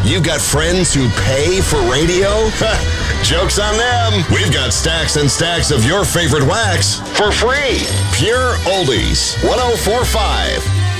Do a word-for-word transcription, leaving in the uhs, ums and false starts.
You got friends who pay for radio? Joke's on them. We've got stacks and stacks of your favorite wax for free. Pure Oldies, one oh four point five